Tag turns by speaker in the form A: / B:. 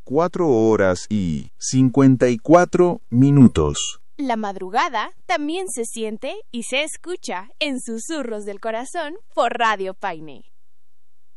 A: 4:54.
B: La madrugada también se siente y se escucha en Susurros del Corazón por Radio Paine.